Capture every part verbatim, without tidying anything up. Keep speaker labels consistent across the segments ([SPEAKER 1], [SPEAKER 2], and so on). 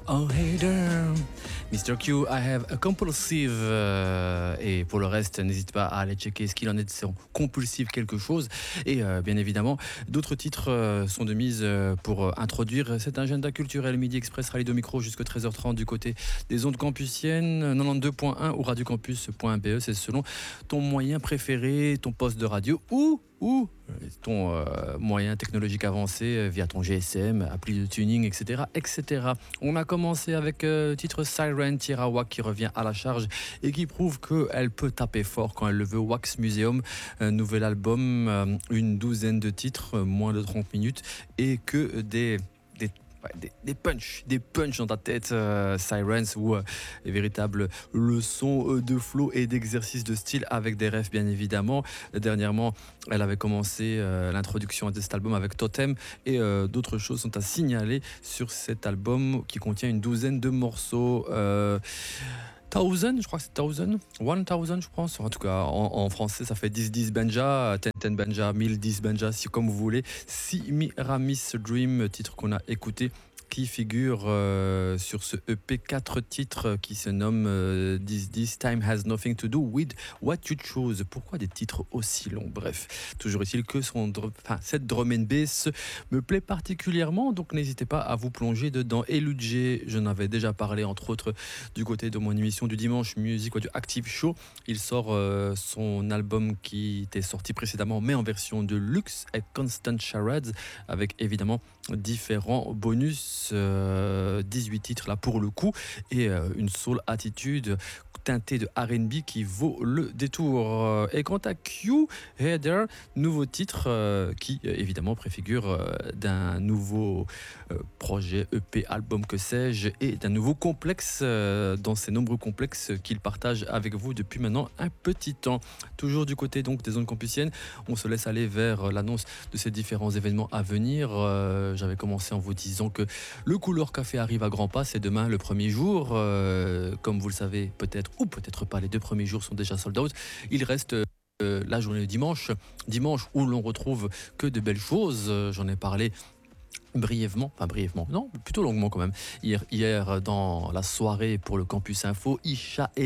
[SPEAKER 1] Oh hey there, mister Q, I have a compulsive. euh, et pour le reste, n'hésite pas à aller checker ce qu'il en est de son compulsive quelque chose. Et euh, bien évidemment, d'autres titres euh, sont de mise euh, pour euh, introduire cet agenda culturel Midi Express Rallye Micro jusqu'à treize heures trente du côté des ondes campusiennes quatre-vingt-douze point un ou radiocampus point b e. C'est selon ton moyen préféré, ton poste de radio ou ou ton euh, moyen technologique avancé euh, via ton G S M, appli de tuning, et cetera, et cetera. On a commencé avec euh, le titre Siren Tierra Wack qui revient à la charge et qui prouve qu'elle peut taper fort quand elle le veut. Wax Museum, un nouvel album, euh, une douzaine de titres, euh, moins de trente minutes et que des des Ouais, des, des punchs, des punchs dans ta tête, euh, Sirens, ou euh, les véritables leçons euh, de flow et d'exercice de style avec des refs bien évidemment. Dernièrement, elle avait commencé euh, l'introduction de cet album avec Totem et euh, d'autres choses sont à signaler sur cet album qui contient une douzaine de morceaux. Euh, Thousand, je crois que c'est Thousand, One Thousand, je pense. En tout cas, en, en français, ça fait dix dix Benja, dix dix Benja, mille dix Benja, si comme vous voulez. Si Miramis Dream, titre qu'on a écouté, qui figure euh, sur ce E P, quatre titres qui se nomment euh, dix dix, Time Has Nothing to Do with What You Chose. Pourquoi des titres aussi longs? Bref, toujours est-il que son, enfin, cette drum and bass me plaît particulièrement, donc n'hésitez pas à vous plonger dedans. Et Ludger, je n'avais déjà parlé entre autres du côté de mon émission du dimanche Music du Active Show. Il sort euh, son album qui était sorti précédemment mais en version de luxe avec Constant Charades, avec évidemment différents bonus, euh, dix-huit titres là pour le coup, et euh, une soul attitude teintée de R and B qui vaut le détour. Et quant à Q, Heather, nouveau titre euh, qui euh, évidemment préfigure euh, d'un nouveau euh, projet E P, album, que sais-je, et d'un nouveau complexe euh, dans ces nombreux complexes qu'il partage avec vous depuis maintenant un petit temps. Toujours du côté donc des zones campusiennes, on se laisse aller vers l'annonce de ces différents événements à venir. Euh, j'avais commencé en vous disant que le Couleur Café arrive à grands pas, c'est demain le premier jour. Euh, comme vous le savez peut-être ou peut-être pas, les deux premiers jours sont déjà sold out. Il reste euh, la journée de dimanche, dimanche où l'on retrouve que de belles choses. Euh, j'en ai parlé brièvement, enfin brièvement, non, plutôt longuement quand même, hier, hier dans la soirée pour le Campus Info, Isha et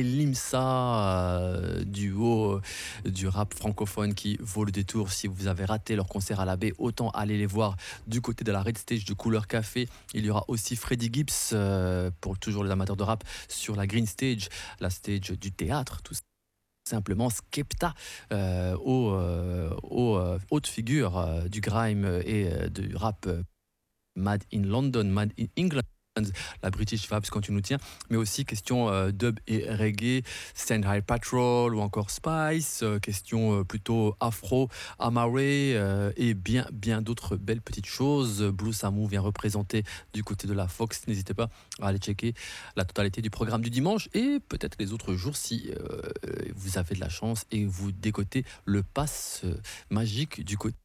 [SPEAKER 1] Limsa, euh, duo euh, du rap francophone qui vaut le détour. Si vous avez raté leur concert à la baie, autant aller les voir du côté de la Red Stage de Couleur Café. Il y aura aussi Freddy Gibbs, euh, pour toujours les amateurs de rap, sur la Green Stage, la stage du théâtre, tout ça. Simplement Skepta, euh, aux, euh, aux euh, hautes figures euh, du grime et euh, du rap euh, Mad in London, Mad in England, la British Vibes quand tu nous tiens, mais aussi question euh, dub et reggae, Stand High Patrol ou encore Spice, euh, question euh, plutôt afro, Amare euh, et bien bien d'autres belles petites choses. Blue Samu vient représenter du côté de la Fox. N'hésitez pas à aller checker la totalité du programme du dimanche et peut-être les autres jours si euh, vous avez de la chance et vous décotez le pass euh, magique du côté.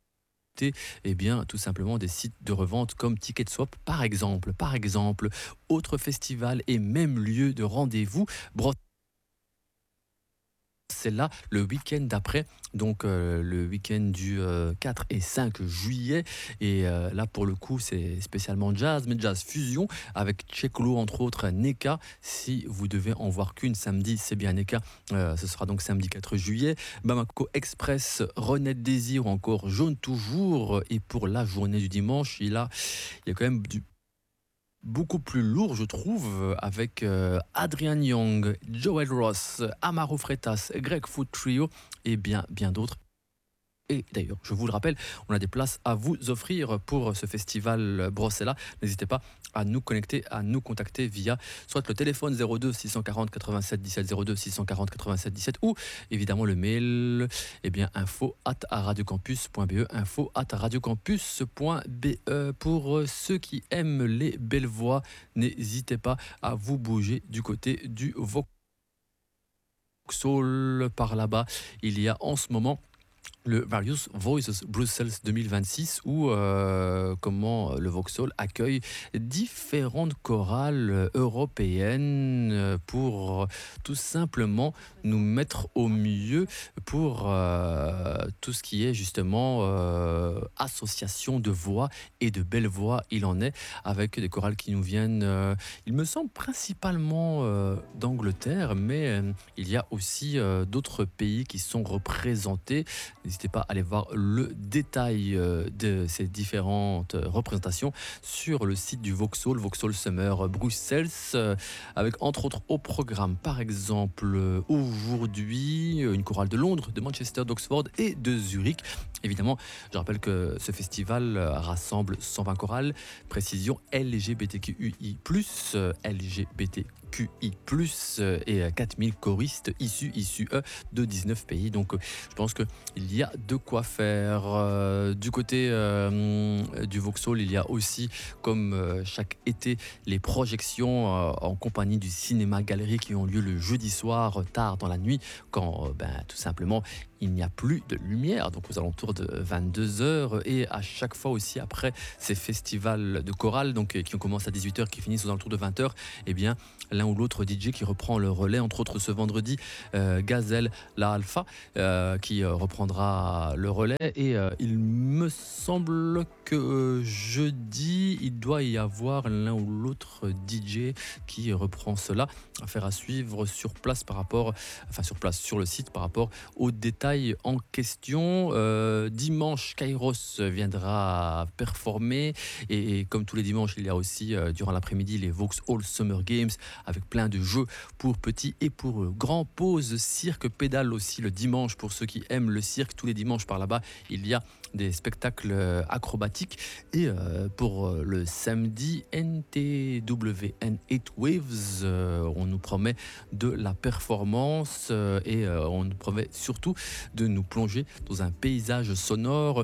[SPEAKER 1] Eh bien, tout simplement des sites de revente comme TicketSwap, par exemple. Par exemple, autre festival et même lieu de rendez-vous. C'est là le week-end d'après, donc euh, le week-end du euh, quatre et cinq juillet. Et euh, là, pour le coup, c'est spécialement jazz, mais jazz fusion avec Chekolo, entre autres, Neka. Si vous devez en voir qu'une samedi, c'est bien Neka. Euh, ce sera donc samedi quatre juillet. Bamako Express, Renette Désir ou encore Jaune Toujours. Et pour la journée du dimanche, il, a, il y a quand même du beaucoup plus lourd, je trouve, avec euh, Adrian Young, Joel Ross, Amaro Freitas, Greg Food Trio et bien, bien d'autres. Et d'ailleurs, je vous le rappelle, on a des places à vous offrir pour ce festival Brossella. N'hésitez pas à nous connecter, à nous contacter via soit le téléphone zéro deux six cent quarante quatre-vingt-sept dix-sept, zéro deux six cent quarante quatre-vingt-sept dix-sept ou évidemment le mail, eh bien info at radiocampus point b e, info at radiocampus point b e. Pour ceux qui aiment les belles voix, n'hésitez pas à vous bouger du côté du Vauxhall par là-bas. Il y a en ce moment le Various Voices Brussels deux mille vingt-six où euh, comment le Vauxhall accueille différentes chorales européennes pour tout simplement nous mettre au mieux pour euh, tout ce qui est justement euh, association de voix et de belles voix. Il en est avec des chorales qui nous viennent, euh, il me semble principalement euh, d'Angleterre, mais euh, il y a aussi euh, d'autres pays qui sont représentés. N'hésitez pas à aller voir le détail euh, de ces différentes euh, représentations sur le site du Vauxhall, Vauxhall Summer Bruxelles, euh, avec entre autres au programme, par exemple, euh, aujourd'hui, euh, une chorale de Londres, de Manchester, d'Oxford et de Zurich. Évidemment, je rappelle que ce festival euh, rassemble cent vingt chorales, précision L G B T Q I plus, euh, L G B T Q I plus, euh, et quatre mille choristes issus, issus euh, de dix-neuf pays. Donc, euh, je pense qu'il y a de quoi faire. Euh, du côté euh, du Vauxhall, il y a aussi, comme euh, chaque été, les projections euh, en compagnie du cinéma galerie qui ont lieu le jeudi soir, tard dans la nuit, quand euh, ben, tout simplement il n'y a plus de lumière, donc aux alentours de vingt-deux heures, et à chaque fois aussi après ces festivals de chorale, donc qui ont commencé à dix-huit heures, qui finissent aux alentours de vingt heures, eh bien l'un ou l'autre D J qui reprend le relais, entre autres ce vendredi, euh, Gazelle La Alpha, euh, qui euh, reprendra le relais, et euh, il me semble que euh, jeudi, il doit y avoir l'un ou l'autre D J qui reprend cela, affaire à suivre sur place par rapport, enfin sur place, sur le site par rapport aux détails en question. Euh, dimanche, Kairos viendra performer, et, et comme tous les dimanches, il y a aussi euh, durant l'après-midi les Vauxhall Summer Games avec plein de jeux pour petits et pour grands. Pause cirque pédale aussi le dimanche pour ceux qui aiment le cirque. Tous les dimanches par là-bas, il y a des spectacles acrobatiques, et euh, pour euh, le samedi, N T W N huit Waves, euh, on nous promet de la performance, euh, et euh, on nous promet surtout de nous plonger dans un paysage sonore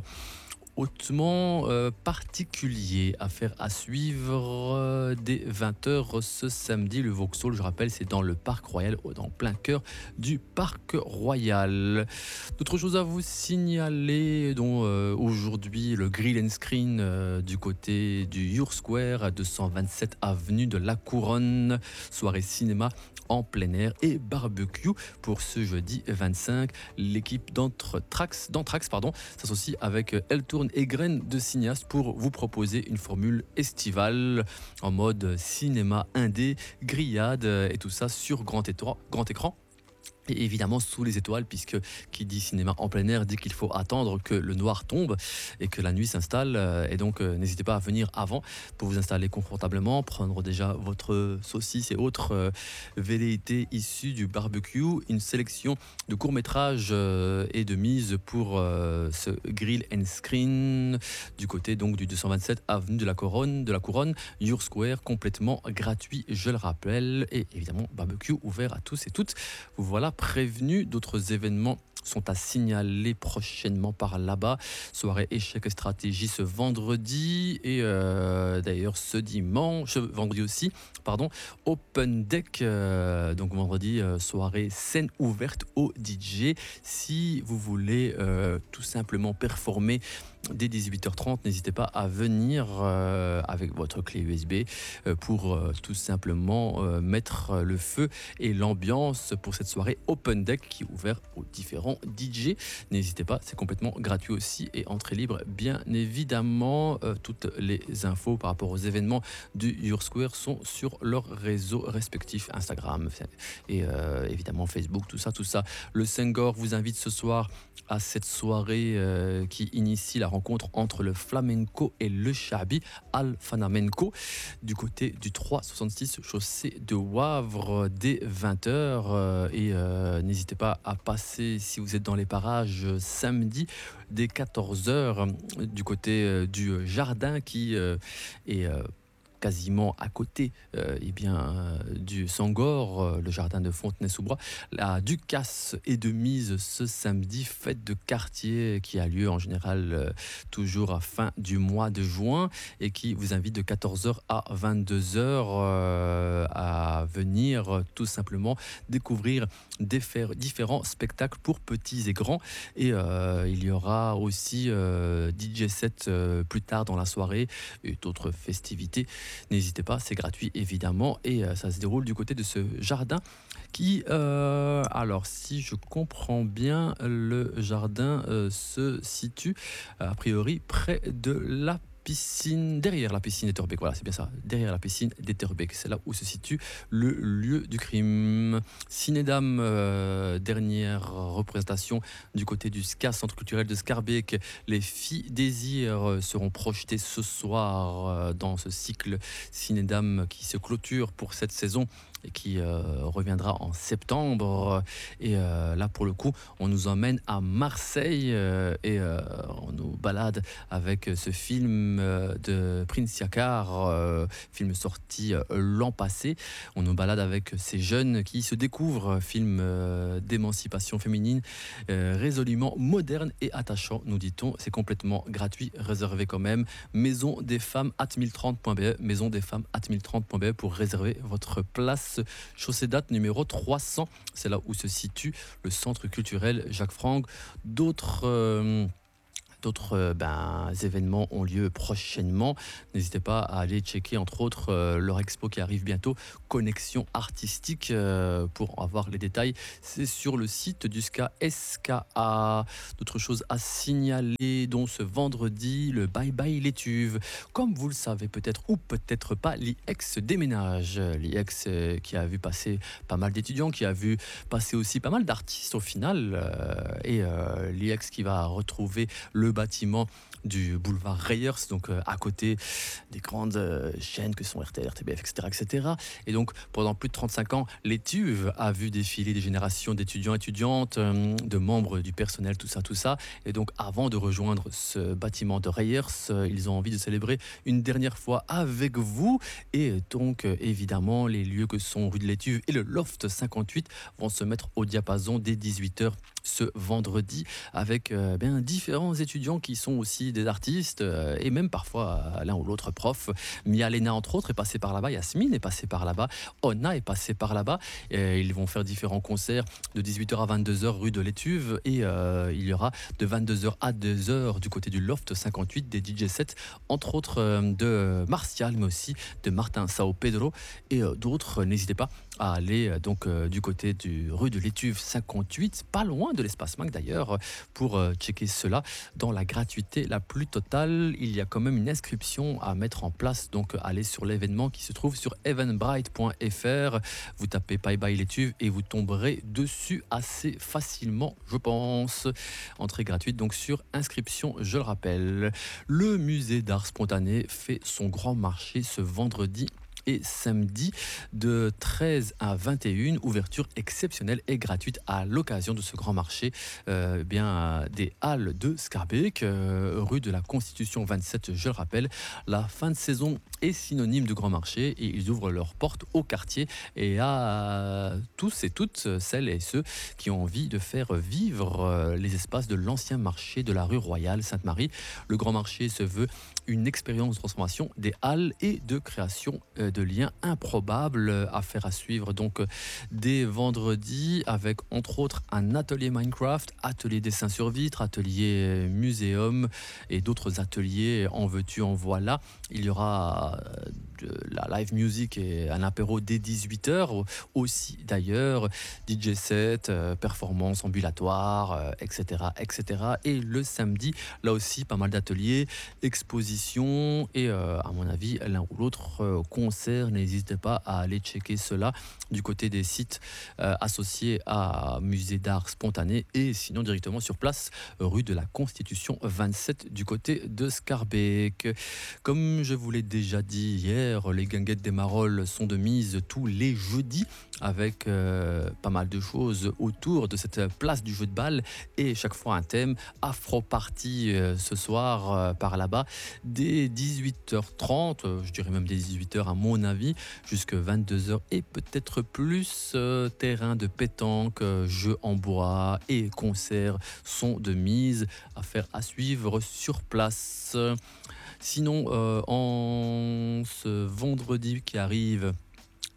[SPEAKER 1] hautement euh, particulier. Affaire à suivre euh, dès vingt heures ce samedi. Le Vauxhall, je rappelle, c'est dans le Parc Royal, dans plein cœur du Parc Royal. D'autres choses à vous signaler, dont euh, aujourd'hui le Grill and Screen euh, du côté du Your Square à deux cent vingt-sept avenue de la Couronne. Soirée cinéma en plein air et barbecue pour ce jeudi vingt-cinq. L'équipe d'Anthrax, d'Anthrax pardon, s'associe avec Eltourne et Graines de cinéastes pour vous proposer une formule estivale en mode cinéma indé, grillade, et tout ça sur grand écran. Grand écran. Et évidemment sous les étoiles, puisque qui dit cinéma en plein air dit qu'il faut attendre que le noir tombe et que la nuit s'installe. Et donc euh, n'hésitez pas à venir avant pour vous installer confortablement, prendre déjà votre saucisse et autres euh, velléités issues du barbecue. Une sélection de courts-métrages euh, et de mise pour euh, ce Grill and Screen du côté donc du deux cent vingt-sept avenue de la Couronne, de la Couronne, Your Square, complètement gratuit, je le rappelle, et évidemment barbecue ouvert à tous et toutes. Vous voilà prévenu. D'autres événements sont à signaler prochainement par là-bas. Soirée échec et stratégie ce vendredi, et euh, d'ailleurs ce dimanche, ce vendredi aussi, pardon, Open Deck, euh, donc vendredi, euh, soirée scène ouverte au D J. Si vous voulez euh, tout simplement performer dès dix-huit heures trente, n'hésitez pas à venir euh, avec votre clé U S B euh, pour euh, tout simplement euh, mettre le feu et l'ambiance pour cette soirée Open Deck qui est ouverte aux différents D J. N'hésitez pas, c'est complètement gratuit aussi et entrée libre bien évidemment. Euh, toutes les infos par rapport aux événements du Your Square sont sur leurs réseaux respectifs, Instagram et euh, évidemment Facebook, tout ça, tout ça. Le Senghor vous invite ce soir à cette soirée euh, qui initie la rencontre entre le flamenco et le shabi, Al Fanamenco, du côté du trois cent soixante-six chaussée de Wavre dès vingt heures. Euh, et euh, n'hésitez pas à passer si vous êtes dans les parages euh, samedi dès quatorze heures euh, du côté euh, du jardin qui euh, est euh, quasiment à côté euh, eh bien, euh, du Sangor, euh, le jardin de Fontenay-sous-Bois. La Ducasse est de mise ce samedi, fête de quartier qui a lieu en général euh, toujours à fin du mois de juin et qui vous invite de quatorze heures à vingt-deux heures euh, à venir venir euh, tout simplement découvrir des fer- différents spectacles pour petits et grands. Et euh, il y aura aussi euh, D J set euh, plus tard dans la soirée et d'autres festivités. N'hésitez pas, c'est gratuit évidemment et euh, ça se déroule du côté de ce jardin qui, euh, alors si je comprends bien, le jardin euh, se situe a priori près de la piscine, derrière la piscine d'Etterbeek, voilà c'est bien ça, derrière la piscine d'Etterbeek, c'est là où se situe le lieu du crime. Cinédame, euh, dernière représentation du côté du S C A, Centre culturel de Schaerbeek. Les filles désir euh, seront projetées ce soir euh, dans ce cycle Cinédame qui se clôture pour cette saison et qui euh, reviendra en septembre. Et euh, là, pour le coup, on nous emmène à Marseille euh, et euh, on nous balade avec ce film euh, de Prince Yakar, euh, film sorti euh, l'an passé. On nous balade avec ces jeunes qui se découvrent, film euh, d'émancipation féminine, euh, résolument moderne et attachant, nous dit-on. C'est complètement gratuit, réservé quand même. Maison des femmes at mille trente point b e, maison des femmes at mille trente point b e pour réserver votre place. Chaussée date numéro trois cents, c'est là où se situe le centre culturel Jacques Franck. D'autres euh, D'autres euh, ben, événements ont lieu prochainement. N'hésitez pas à aller checker, entre autres, euh, leur expo qui arrive bientôt, Connexion artistique, euh, pour avoir les détails. C'est sur le site du S C A S K A. D'autres choses à signaler, dont ce vendredi, le Bye Bye Létuve. Comme vous le savez peut-être ou peut-être pas, l'I E X déménage. L'I E X euh, qui a vu passer pas mal d'étudiants, qui a vu passer aussi pas mal d'artistes au final. Euh, et euh, l'I E X qui va retrouver le bâtiment du boulevard Reyers, donc euh, à côté des grandes euh, chaînes que sont R T L, R T B F, et cetera, et cetera. Et donc pendant plus de trente-cinq ans, l'Étuve a vu défiler des générations d'étudiants, étudiantes, euh, de membres du personnel, tout ça, tout ça. Et donc avant de rejoindre ce bâtiment de Reyers, euh, ils ont envie de célébrer une dernière fois avec vous. Et donc euh, évidemment, les lieux que sont rue de l'Étuve et le Loft cinquante-huit vont se mettre au diapason dès dix-huit heures ce vendredi avec euh, bien différents étudiants qui sont aussi des artistes euh, et même parfois euh, l'un ou l'autre prof. Mia Lena entre autres est passée par là-bas, Yasmine est passée par là-bas, Ona est passée par là-bas. Et ils vont faire différents concerts de dix-huit heures à vingt-deux heures rue de l'Étuve et euh, il y aura de vingt-deux heures à deux heures du côté du Loft cinquante-huit des D J sets, entre autres euh, de Martial mais aussi de Martin Sao Pedro et euh, d'autres. N'hésitez pas à aller euh, donc euh, du côté du rue de l'Étuve cinquante-huit, pas loin de l'espace Mac d'ailleurs, pour euh, checker cela dans la gratuité la plus totale. Il y a quand même une inscription à mettre en place, donc allez sur l'événement qui se trouve sur eventbrite point f r. Vous tapez Bye Bye l'Étuve et vous tomberez dessus assez facilement, je pense. Entrée gratuite donc sur inscription, je le rappelle. Le musée d'art spontané fait son grand marché ce vendredi et samedi de treize à vingt et une, ouverture exceptionnelle et gratuite à l'occasion de ce grand marché euh, bien des Halles de Schaerbeek, euh, rue de la Constitution vingt-sept, je le rappelle. La fin de saison est synonyme de grand marché et ils ouvrent leurs portes au quartier et à tous et toutes celles et ceux qui ont envie de faire vivre les espaces de l'ancien marché de la rue Royale Sainte-Marie. Le grand marché se veut une expérience de transformation des halles et de création de liens improbables. Affaire à suivre donc dès vendredi avec entre autres un atelier Minecraft, atelier dessin sur vitre, atelier muséum et d'autres ateliers en veux-tu en voilà. Il y aura de la live music et un apéro dès dix-huit heures aussi d'ailleurs, D J set, euh, performance ambulatoire, euh, et cetera, et cetera. Et le samedi, là aussi, pas mal d'ateliers, expositions et euh, à mon avis, l'un ou l'autre euh, concert. N'hésitez pas à aller checker cela du côté des sites euh, associés à Musée d'art spontané et sinon directement sur place, rue de la Constitution vingt-sept du côté de Schaerbeek. Comme je vous l'ai déjà dit hier, les guinguettes des Marolles sont de mise tous les jeudis avec euh, pas mal de choses autour de cette place du jeu de balle et chaque fois un thème. Afro Party euh, ce soir euh, par là-bas dès dix-huit heures trente, euh, je dirais même dès dix-huit heures à mon avis, jusqu'à vingt-deux heures et peut-être plus. Euh, terrain de pétanque, euh, jeux en bois et concerts sont de mise. Affaire à suivre sur place. Sinon, euh, en ce vendredi qui arrive,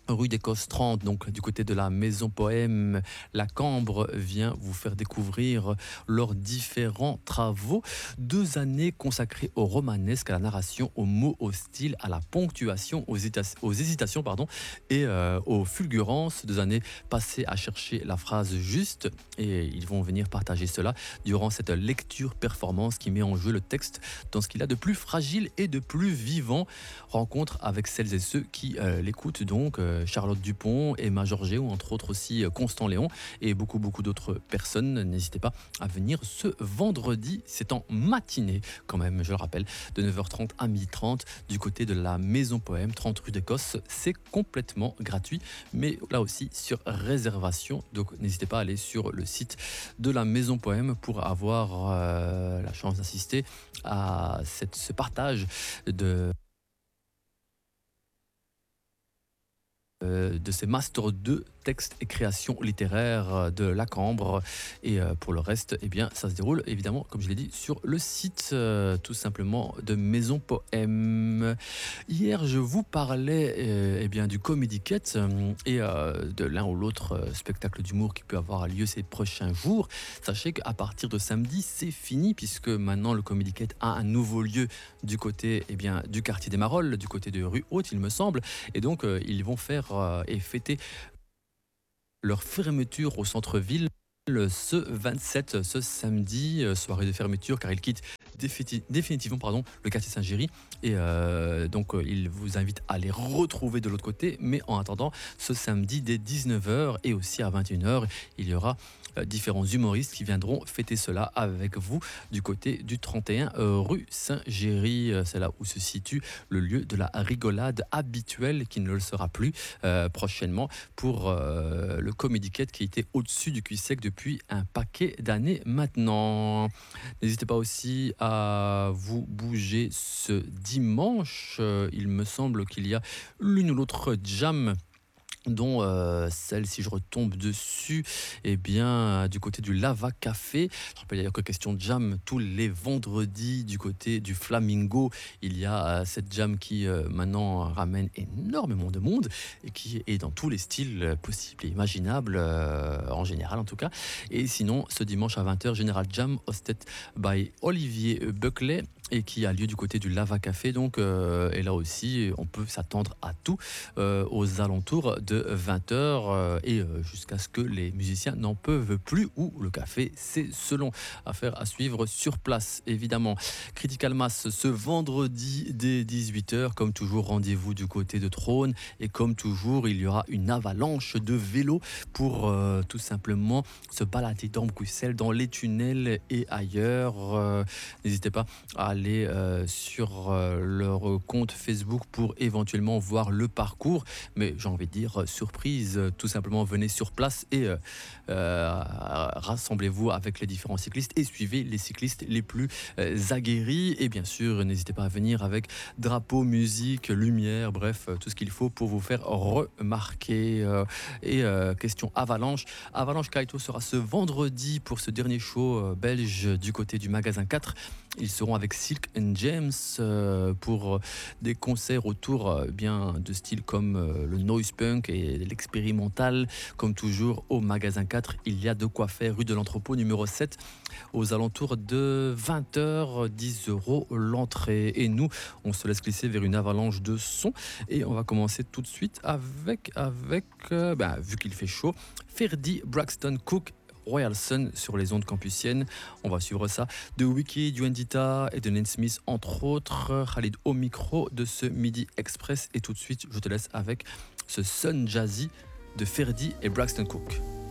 [SPEAKER 1] rue d'Écosse trente, donc du côté de la Maison Poème. La Cambre vient vous faire découvrir leurs différents travaux. Deux années consacrées au romanesque, à la narration, aux mots, au style, à la ponctuation, aux, hésita- aux hésitations pardon, et euh, aux fulgurances. Deux années passées à chercher la phrase juste, et ils vont venir partager cela durant cette lecture-performance qui met en jeu le texte dans ce qu'il a de plus fragile et de plus vivant. Rencontre avec celles et ceux qui euh, l'écoutent donc. Euh, Charlotte Dupont, Emma Georget ou entre autres aussi Constant Léon et beaucoup beaucoup d'autres personnes. N'hésitez pas à venir ce vendredi, c'est en matinée quand même, je le rappelle, de neuf heures trente à midi trente du côté de la Maison Poème, trente rue d'Écosse. C'est complètement gratuit, mais là aussi sur réservation, donc n'hésitez pas à aller sur le site de la Maison Poème pour avoir euh, la chance d'assister à cette, ce partage de Euh, de ces Master deux textes et créations littéraires de la Cambre. Et euh, pour le reste, eh bien, ça se déroule évidemment, comme je l'ai dit, sur le site euh, tout simplement de Maison Poème. Hier, je vous parlais euh, eh bien, du Comedy Cat euh, et euh, de l'un ou l'autre euh, spectacle d'humour qui peut avoir lieu ces prochains jours. Sachez qu'à partir de samedi, c'est fini puisque maintenant le Comedy Cat a un nouveau lieu du côté eh bien, du quartier des Marolles, du côté de rue Haute, il me semble. Et donc, euh, ils vont faire euh, et fêter leur fermeture au centre-ville ce vingt-sept, ce samedi, euh, soirée de fermeture, car ils quittent défini- définitivement pardon, le quartier Saint-Géry. Et euh, donc, euh, ils vous invitent à les retrouver de l'autre côté. Mais en attendant, ce samedi, dès dix-neuf heures et aussi à vingt et une heures, il y aura euh, différents humoristes qui viendront fêter cela avec vous du côté du trente et un euh, rue Saint-Géry. Euh, C'est là où se situe le lieu de la rigolade habituelle, qui ne le sera plus euh, prochainement pour euh, le Comedy Cat qui était au-dessus du cul-sec depuis un paquet d'années maintenant. N'hésitez pas aussi à vous bouger ce dimanche. Euh, il me semble qu'il y a l'une ou l'autre jam, dont euh, celle, si je retombe dessus, eh bien, euh, du côté du Lava Café. Je rappelle d'ailleurs que question de jam, tous les vendredis, du côté du Flamingo, il y a euh, cette jam qui euh, maintenant ramène énormément de monde et qui est dans tous les styles euh, possibles et imaginables, euh, en général en tout cas. Et sinon, ce dimanche à vingt heures, General Jam, hosted by Olivier Buckley, et qui a lieu du côté du Lava Café. Donc, euh, et là aussi, on peut s'attendre à tout euh, aux alentours de vingt heures euh, et euh, jusqu'à ce que les musiciens n'en peuvent plus, ou le café, c'est selon. Affaire à suivre sur place, évidemment. Critical Mass ce vendredi dès dix-huit heures. Comme toujours, rendez-vous du côté de Trône. Et comme toujours, il y aura une avalanche de vélos pour euh, tout simplement se balader dans Bruxelles, dans les tunnels et ailleurs. Euh, n'hésitez pas à aller euh, sur euh, leur compte Facebook pour éventuellement voir le parcours. Mais j'ai envie de dire, euh, surprise, euh, tout simplement venez sur place et euh, euh, rassemblez-vous avec les différents cyclistes et suivez les cyclistes les plus euh, aguerris. Et bien sûr, n'hésitez pas à venir avec drapeau, musique, lumière, bref, euh, tout ce qu'il faut pour vous faire remarquer. Euh, et euh, question Avalanche. Avalanche Kaito sera ce vendredi pour ce dernier show euh, belge du côté du magasin quatre. Ils seront avec Silk and James euh, pour euh, des concerts autour euh, bien de styles comme euh, le noise punk et l'expérimental. Comme toujours, au magasin quatre, il y a de quoi faire, rue de l'Entrepôt numéro sept, aux alentours de vingt heures, dix euros l'entrée. Et nous, on se laisse glisser vers une avalanche de sons et on va commencer tout de suite avec, avec euh, bah, vu qu'il fait chaud, Ferdy, Braxton Cook, Royal Sun sur les ondes campusiennes. On va suivre ça de Wiki, Duendita et de Nate Smith, entre autres. Khalid au micro de ce Midi Express. Et tout de suite, je te laisse avec ce Sun Jazzy de Ferdy et Braxton Cook.